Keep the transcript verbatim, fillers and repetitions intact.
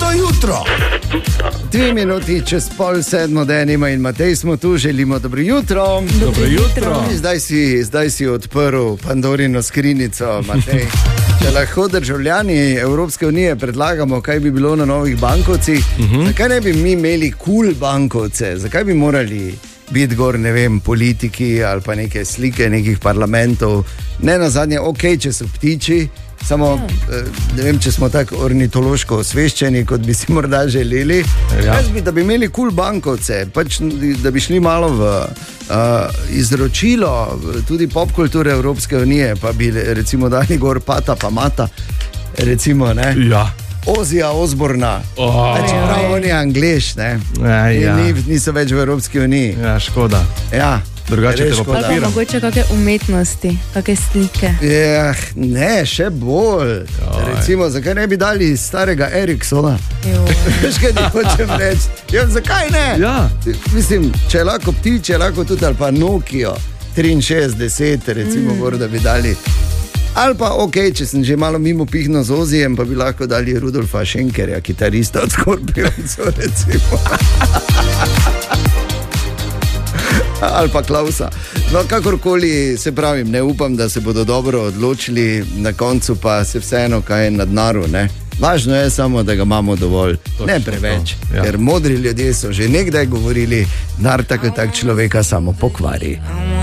jutro. Dve minuti čez pol sedmo, Denima in Matej smo tu, želimo dobro jutro. Dobro jutro. Zdaj si, zdaj si odprl Pandorino skrinjico, Matej. Če lahko državljani Evropske unije predlagamo, kaj bi bilo na novih bankovcih, uh-huh. zakaj ne bi mi imeli cool bankovce? Zakaj bi morali biti gor, ne vem, politiki ali pa neke slike nekih parlamentov? Ne na zadnje, ok, če so ptiči, samo ne vem, če smo tako ornitološko osveščeni, kot bi si morda želeli. Ja. Jaz bi, da bi imeli cool bankovce, pač, da bi šli malo v uh, izročilo tudi popkulture Evropske unije, pa bi recimo dali gor Pata pa Mata, recimo, ne? Ja. Ozija Osborna, oh. čeprav on je Anglež, ne? Ja, ja. Ni, niso več v Evropski uniji. Ja, škoda. Ja. Drugače te bo podpiral. Mogoče kakšne umetnosti, kakšne slike. Ja, ne, še bolj. Joj. Recimo, zakaj ne bi dali starega Eriksona? Veš, kaj ti hočem reči? Ja, zakaj ne? Ja. Mislim, če je lahko ptiče, lahko tudi, ali pa Nokia triinšestdeset, recimo, mm. da bi dali. Ali pa, ok, če sem že malo mimo pihno z Ozijem, pa bi lahko dali Rudolfa Schenkerja, kitarista od Skorpioncev, recimo. Ali pa Klausa. No, kakorkoli se pravim, ne upam, da se bodo dobro odločili, na koncu pa se vseeno kaj na dnaru, ne. Važno je samo, da ga imamo dovolj, točno ne preveč, ja. Ker modri ljudje so že nekdaj govorili, denar tako tak človeka samo pokvari.